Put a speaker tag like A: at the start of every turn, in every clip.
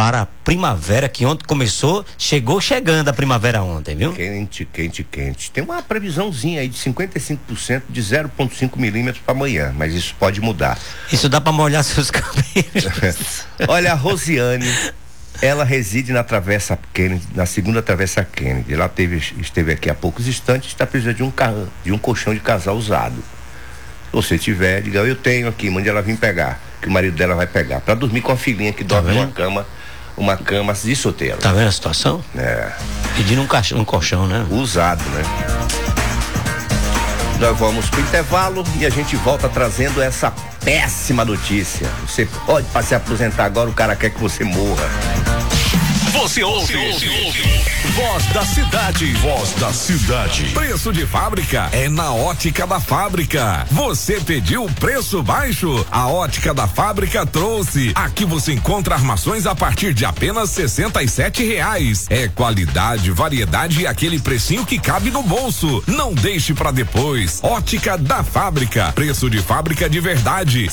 A: para a primavera, que ontem começou, chegando a primavera ontem, viu?
B: Quente, quente, quente. Tem uma previsãozinha aí de 55% de 0,5 milímetros para amanhã, mas isso pode mudar.
A: Isso dá para molhar seus cabelos.
B: Olha, a Rosiane, ela reside na Travessa Kennedy, na segunda Travessa Kennedy. Ela esteve aqui há poucos instantes, está precisando de um colchão de casal usado. Se você tiver, diga, eu tenho aqui, mande ela vir pegar, que o marido dela vai pegar, para dormir com a filhinha que dorme uma cama de solteiro.
A: Tá vendo a situação?
B: É.
A: Pedindo um colchão, né?
B: Usado, né? Nós vamos pro intervalo e a gente volta trazendo essa péssima notícia. Você pode se aposentar agora, o cara quer que você morra.
C: Você ouve. Voz da cidade. Voz da cidade. Preço de fábrica é na Ótica da Fábrica. Você pediu preço baixo? A Ótica da Fábrica trouxe. Aqui você encontra armações a partir de apenas R$67. É qualidade, variedade e aquele precinho que cabe no bolso. Não deixe pra depois. Ótica da Fábrica. Preço de fábrica de verdade.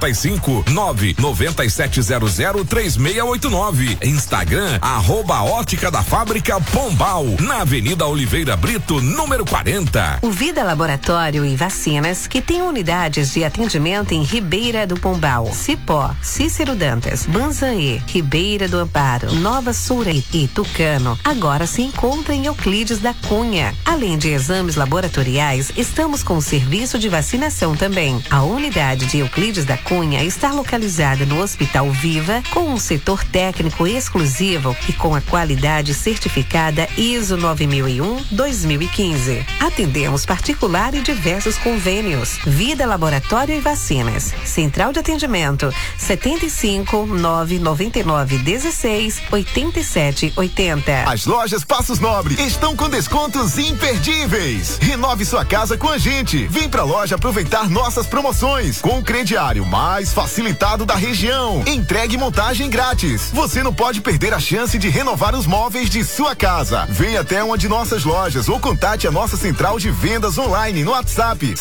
C: 75-99700-3689. Instagram, @Ótica da Fábrica Pombal, na Avenida Oliveira Brito, número 40.
D: O Vida Laboratório e Vacinas, que tem unidades de atendimento em Ribeira do Pombal, Cipó, Cícero Dantas, Banzaê, Ribeira do Amparo, Nova Soura e Tucano, agora se encontra em Euclides da Cunha. Além de exames laboratoriais, estamos com o serviço de vacinação também. A unidade de Euclides da Cunha está localizada no Hospital Viva, com um setor técnico exclusivo e com a qualidade certificada ISO 9001-2015. Atendemos particular e diversos convênios. Vida Laboratório e Vacinas. Central de atendimento 75-999-16-87-80.
E: As lojas Passos Nobre estão com descontos imperdíveis. Renove sua casa com a gente. Vem pra loja aproveitar nossas promoções com o crediário mais facilitado da região. Entregue e montagem grátis. Você não pode perder a chance de renovar os móveis de sua casa. Venha até uma de nossas lojas ou contate a nossa central de vendas online no WhatsApp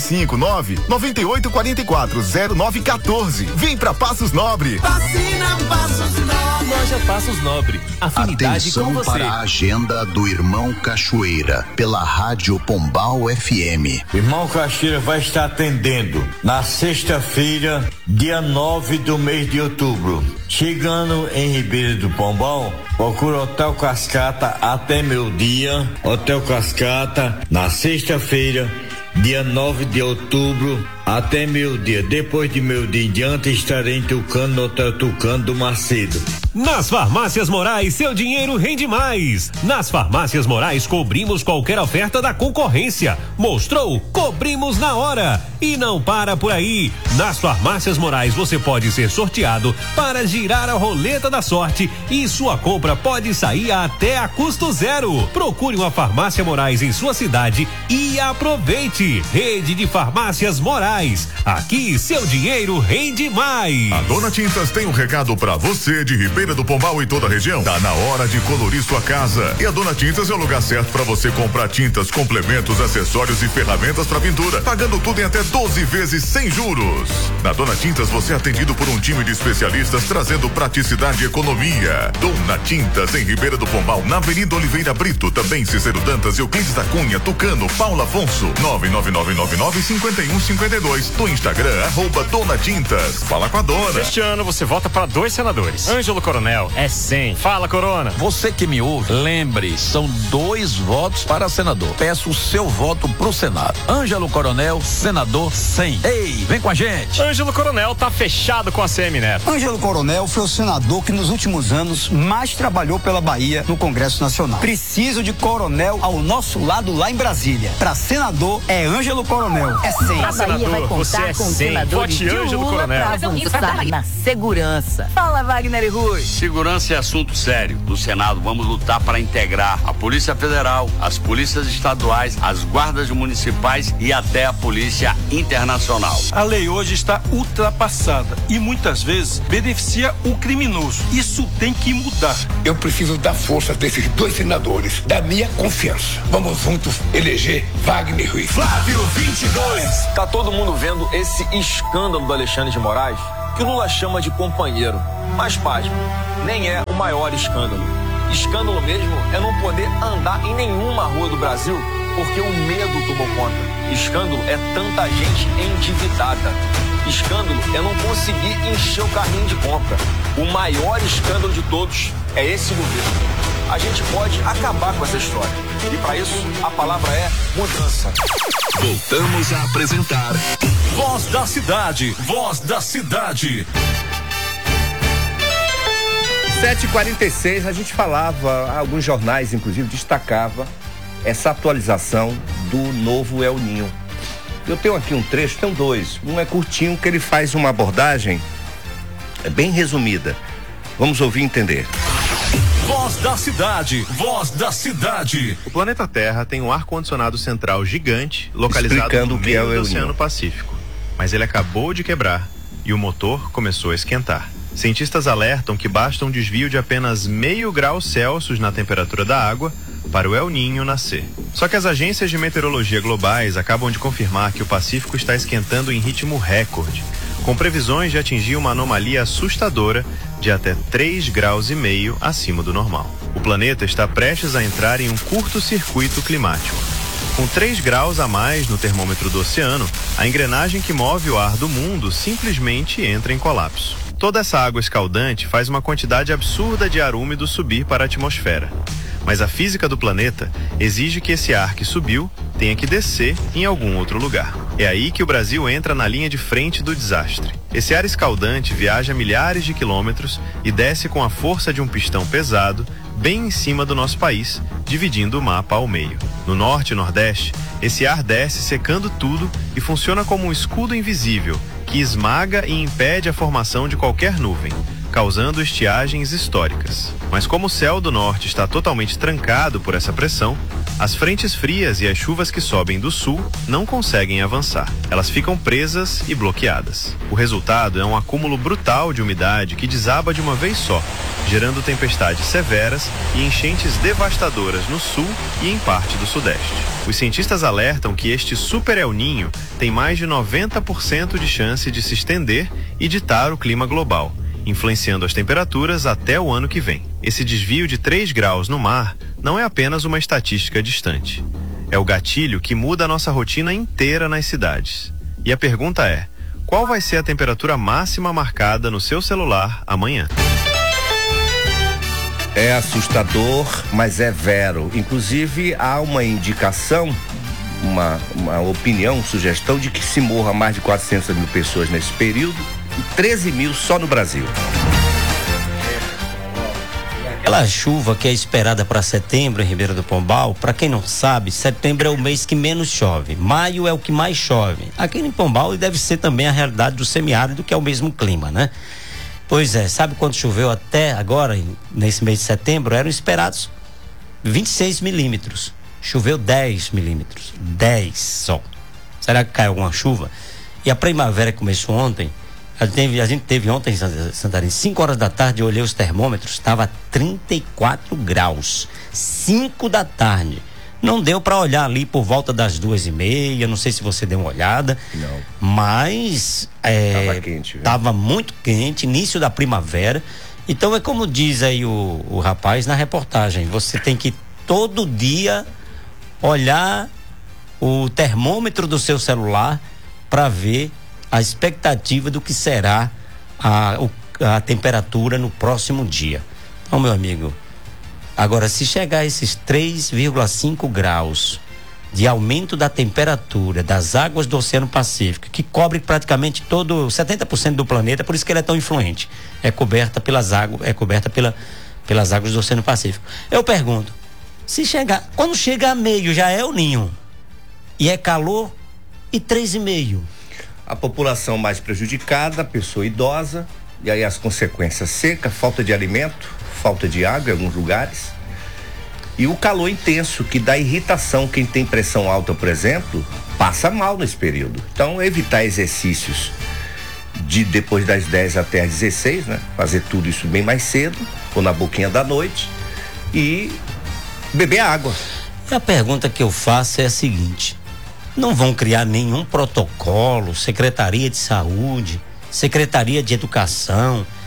E: 759-9844-0914. Vem pra Passos Nobre.
F: Vacina Passos Nobre. Loja Passos Nobre. Afinidade
G: Atenção
F: com você.
G: para a agenda do Irmão Cachoeira pela Rádio Pombal FM.
H: Irmão Cachoeira vai estar atendendo na sexta-feira, dia 9 do mês de outubro. Chegando em Ribeira do Pombal, procura Hotel Cascata até meio-dia. Hotel Cascata, na sexta-feira, dia 9 de outubro, até meio-dia. Depois de meio-dia em diante, estarei em Tucano, no Hotel Tucano do Macedo.
I: Nas Farmácias Morais, seu dinheiro rende mais. Nas Farmácias Morais, cobrimos qualquer oferta da concorrência. Mostrou? Cobrimos na hora. E não para por aí. Nas Farmácias Morais, você pode ser sorteado para girar a roleta da sorte e sua compra pode sair até a custo zero. Procure uma Farmácia Morais em sua cidade e aproveite. Rede de Farmácias Morais. Aqui, seu dinheiro rende mais.
J: A Dona Tintas tem um recado pra você de Ribeira do Pombal e toda a região. Tá na hora de colorir sua casa. E a Dona Tintas é o lugar certo para você comprar tintas, complementos, acessórios e ferramentas para pintura, pagando tudo em até 12 vezes sem juros. Na Dona Tintas você é atendido por um time de especialistas trazendo praticidade e economia. Dona Tintas em Ribeira do Pombal, na Avenida Oliveira Brito, também Cícero Dantas, Euclides da Cunha, Tucano, Paula Afonso, 999995152. Do Instagram, @Dona Tintas. Fala com a dona.
K: Este ano você vota para 2 senadores. Ângelo Coronel é 100. Fala, Corona.
L: Você que me ouve, lembre, são 2 votos para senador. Peço o seu voto pro Senado. Ângelo Coronel, senador 100. Ei, vem com a gente.
K: Ângelo Coronel tá fechado com a CM Neto.
M: Ângelo Coronel foi o senador que nos últimos anos mais trabalhou pela Bahia no Congresso Nacional. Preciso de coronel ao nosso lado lá em Brasília. Para senador é Ângelo Coronel. É 100.
K: A Bahia vai contar com senadores de Lula para avançar na segurança. Fala, Wagner e Rui.
N: Segurança é assunto sério. No Senado, vamos lutar para integrar a Polícia Federal, as polícias estaduais, as guardas municipais e até a Polícia Internacional.
O: A lei hoje está ultrapassada e muitas vezes beneficia o criminoso. Isso tem que mudar.
P: Eu preciso da força desses 2 senadores, da minha confiança. Vamos juntos eleger Wagner Rui.
Q: Flávio 22. Tá todo mundo vendo esse escândalo do Alexandre de Moraes, que o Lula chama de companheiro. Mas, pasme, nem é maior escândalo. Escândalo mesmo é não poder andar em nenhuma rua do Brasil porque o medo tomou conta. Escândalo é tanta gente endividada. Escândalo é não conseguir encher o carrinho de compra. O maior escândalo de todos é esse governo. A gente pode acabar com essa história. E para isso, a palavra é mudança.
C: Voltamos a apresentar Voz da Cidade. Voz da Cidade.
B: 7h46, a gente falava, alguns jornais inclusive destacava essa atualização do novo El Ninho. Eu tenho aqui um trecho, tem dois. Um é curtinho, que ele faz uma abordagem bem resumida. Vamos ouvir e entender.
C: Voz da Cidade, Voz da Cidade.
R: O planeta Terra tem um ar-condicionado central gigante localizado no meio do Oceano Pacífico. Mas ele acabou de quebrar e o motor começou a esquentar. Cientistas alertam que basta um desvio de apenas 0,5 grau Celsius na temperatura da água para o El Ninho nascer. Só que as agências de meteorologia globais acabam de confirmar que o Pacífico está esquentando em ritmo recorde, com previsões de atingir uma anomalia assustadora de até 3,5 graus acima do normal. O planeta está prestes a entrar em um curto-circuito climático. Com 3 graus a mais no termômetro do oceano, a engrenagem que move o ar do mundo simplesmente entra em colapso. Toda essa água escaldante faz uma quantidade absurda de ar úmido subir para a atmosfera. Mas a física do planeta exige que esse ar que subiu tenha que descer em algum outro lugar. É aí que o Brasil entra na linha de frente do desastre. Esse ar escaldante viaja milhares de quilômetros e desce com a força de um pistão pesado bem em cima do nosso país, dividindo o mapa ao meio. No norte e nordeste, esse ar desce secando tudo e funciona como um escudo invisível que esmaga e impede a formação de qualquer nuvem, causando estiagens históricas. Mas como o céu do norte está totalmente trancado por essa pressão, as frentes frias e as chuvas que sobem do sul não conseguem avançar. Elas ficam presas e bloqueadas. O resultado é um acúmulo brutal de umidade que desaba de uma vez só, gerando tempestades severas e enchentes devastadoras no sul e em parte do sudeste. Os cientistas alertam que este super El Ninho tem mais de 90% de chance de se estender e ditar o clima global, influenciando as temperaturas até o ano que vem. Esse desvio de 3 graus no mar não é apenas uma estatística distante. É o gatilho que muda a nossa rotina inteira nas cidades. E a pergunta é: qual vai ser a temperatura máxima marcada no seu celular amanhã?
B: É assustador, mas é vero. Inclusive, há uma indicação, uma opinião, sugestão de que se morra mais de 400 mil pessoas nesse período e 13 mil só no Brasil.
A: Aquela chuva que é esperada para setembro em Ribeira do Pombal, para quem não sabe, setembro é o mês que menos chove, maio é o que mais chove. Aqui em Pombal deve ser também a realidade do semiárido, que é o mesmo clima, né? Pois é, sabe quanto choveu até agora, nesse mês de setembro? Eram esperados 26 milímetros. Choveu 10 milímetros. 10 só. Será que caiu alguma chuva? E a primavera começou ontem. A gente teve ontem em Santarém, 5 horas da tarde, eu olhei os termômetros, estava 34 graus. 5 da tarde. Não deu para olhar ali por volta das 2h30, não sei se você deu uma olhada.
B: Não.
A: Mas
B: tava quente, viu?
A: Tava muito quente, início da primavera. Então é como diz aí o rapaz na reportagem, você tem que todo dia olhar o termômetro do seu celular para ver a expectativa do que será a temperatura no próximo dia. Então, meu amigo, agora, se chegar a esses 3,5 graus de aumento da temperatura das águas do Oceano Pacífico, que cobre praticamente 70% do planeta, por isso que ele é tão influente, é coberta pelas águas do Oceano Pacífico. Eu pergunto, quando chega a meio, já é o ninho, e é calor, e 3,5?
B: A população mais prejudicada, a pessoa idosa, e aí as consequências: seca, falta de alimento, falta de água em alguns lugares, e o calor intenso que dá irritação. Quem tem pressão alta, por exemplo, passa mal nesse período. Então, evitar exercícios de depois das 10 até as 16, né? Fazer tudo isso bem mais cedo, ou na boquinha da noite, e beber água.
A: E a pergunta que eu faço é a seguinte: não vão criar nenhum protocolo, Secretaria de Saúde, Secretaria de Educação,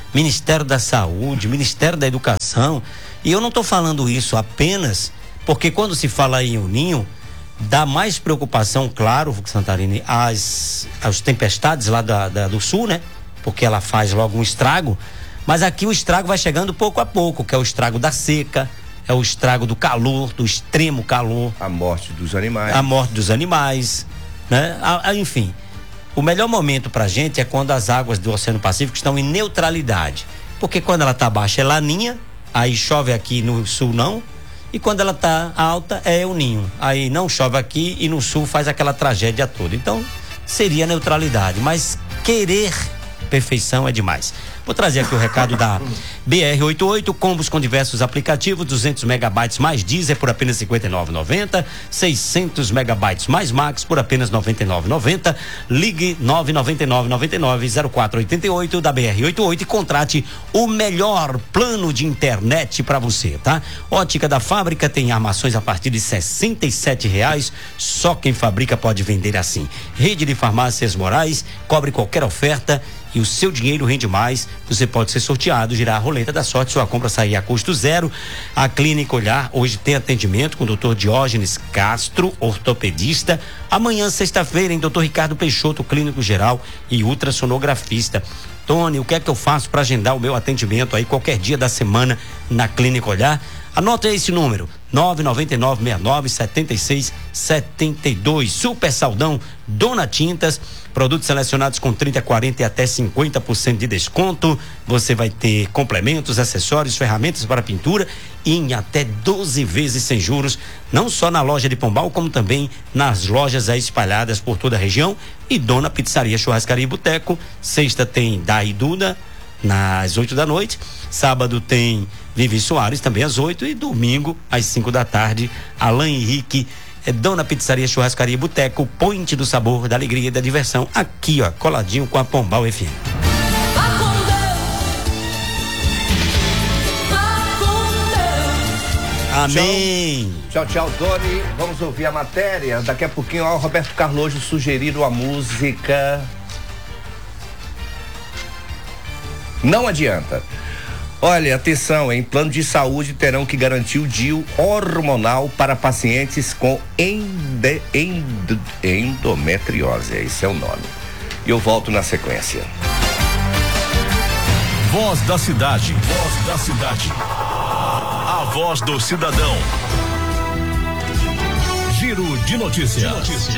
A: Ministério da Saúde, Ministério da Educação. E eu não estou falando isso apenas porque quando se fala em El Ninho, dá mais preocupação, claro, Santarini, as tempestades lá do sul, né? Porque ela faz logo um estrago, mas aqui o estrago vai chegando pouco a pouco, que é o estrago da seca, é o estrago do calor, do extremo calor.
B: A morte dos animais.
A: A morte dos animais, né? Enfim, o melhor momento pra gente é quando as águas do Oceano Pacífico estão em neutralidade, porque quando ela tá baixa é Laninha, aí chove aqui no sul não, e quando ela tá alta é El Ninho, aí não chove aqui e no sul faz aquela tragédia toda. Então seria neutralidade, mas querer perfeição é demais. Vou trazer aqui o recado da BR-88, combos com diversos aplicativos, 200 megabytes mais diesel por apenas R$ 59,90, 600 megabytes mais Max por apenas R$ 99,90. Ligue 999-99-0488 da BR-88 e contrate o melhor plano de internet para você, tá? Ótica da Fábrica tem armações a partir de R$ 67,00, só quem fabrica pode vender assim. Rede de Farmácias Moraes cobre qualquer oferta e o seu dinheiro rende mais. Você pode ser sorteado, girar a roleta da sorte, sua compra sair a custo zero. A Clínica Olhar hoje tem atendimento com o Dr. Diógenes Castro, ortopedista. Amanhã, sexta-feira, em Dr. Ricardo Peixoto, clínico geral e ultrassonografista. Tony, o que é que eu faço para agendar o meu atendimento aí qualquer dia da semana na Clínica Olhar? Anota esse número, 999-69-76-72. Super Saldão Dona Tintas, produtos selecionados com 30%, 40% e até 50% de desconto. Você vai ter complementos, acessórios, ferramentas para pintura e em até 12 vezes sem juros, não só na loja de Pombal, como também nas lojas aí espalhadas por toda a região. E Dona Pizzaria, Churrascaria e Boteco. Sexta tem Dai Duda às 8 da noite, sábado tem Vivi Soares também às 8 e domingo às 5 da tarde, Alain Henrique, Dona Pizzaria, Churrascaria e Boteco, Ponte do Sabor, da Alegria e da Diversão, aqui ó, coladinho com a Pombal FM. Amém.
B: Tchau, Doni. Vamos ouvir a matéria. Daqui a pouquinho, ó, o Roberto Carlojo sugeriram a música Não Adianta. Olha, atenção, em plano de saúde terão que garantir o DIU hormonal para pacientes com endometriose. Esse é o nome. E eu volto na sequência.
C: Voz da cidade. Voz da cidade. A voz do cidadão. Giro de notícias.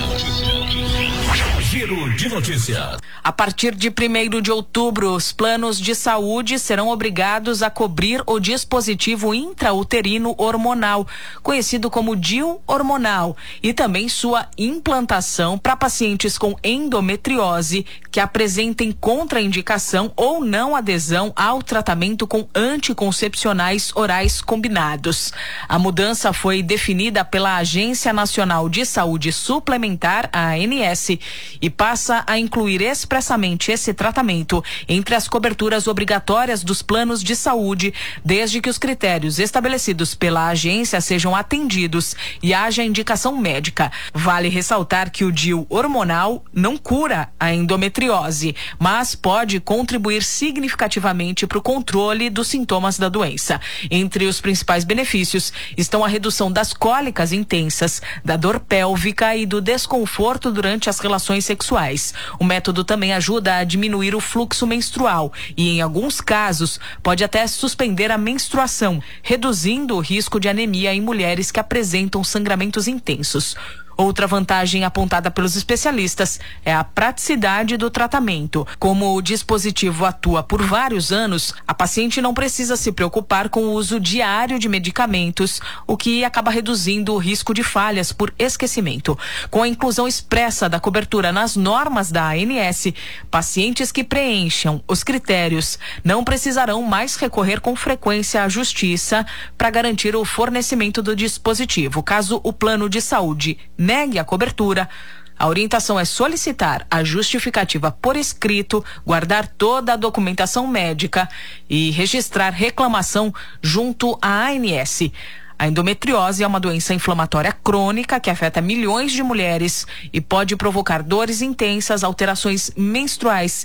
C: Giro de notícias.
K: A partir de 1º de outubro, os planos de saúde serão obrigados a cobrir o dispositivo intrauterino hormonal, conhecido como DIU hormonal, e também sua implantação para pacientes com endometriose que apresentem contraindicação ou não adesão ao tratamento com anticoncepcionais orais combinados. A mudança foi definida pela Agência Nacional de Saúde Suplementar, a ANS, e passa a incluir expressamente esse tratamento entre as coberturas obrigatórias dos planos de saúde, desde que os critérios estabelecidos pela agência sejam atendidos e haja indicação médica. Vale ressaltar que o DIU hormonal não cura a endometriose, mas pode contribuir significativamente para o controle dos sintomas da doença. Entre os principais benefícios estão a redução das cólicas intensas, da dor pélvica e do desconforto durante as relações sexuais. O método também ajuda a diminuir o fluxo menstrual e, em alguns casos, pode até suspender a menstruação, reduzindo o risco de anemia em mulheres que apresentam sangramentos intensos. Outra vantagem apontada pelos especialistas é a praticidade do tratamento. Como o dispositivo atua por vários anos, a paciente não precisa se preocupar com o uso diário de medicamentos, o que acaba reduzindo o risco de falhas por esquecimento. Com a inclusão expressa da cobertura nas normas da ANS, pacientes que preencham os critérios não precisarão mais recorrer com frequência à justiça para garantir o fornecimento do dispositivo. Caso o plano de saúde negue a cobertura, a orientação é solicitar a justificativa por escrito, guardar toda a documentação médica e registrar reclamação junto à ANS. A endometriose é uma doença inflamatória crônica que afeta milhões de mulheres e pode provocar dores intensas, alterações menstruais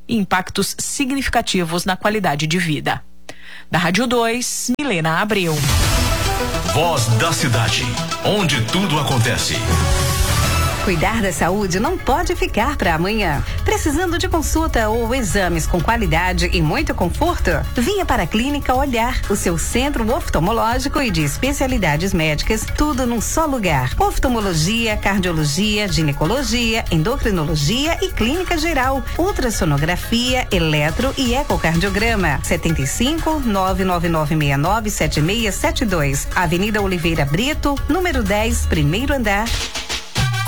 K: e impactos significativos na qualidade de vida. Da Rádio 2, Milena Abreu.
C: Voz da cidade, onde tudo acontece.
D: Cuidar da saúde não pode ficar para amanhã. Precisando de consulta ou exames com qualidade e muito conforto? Venha para a Clínica Olhar, o seu centro oftalmológico e de especialidades médicas, tudo num só lugar. Oftalmologia, cardiologia, ginecologia, endocrinologia e clínica geral, ultrassonografia, eletro e ecocardiograma. 75 999697672, Avenida Oliveira Brito, número 10, primeiro andar.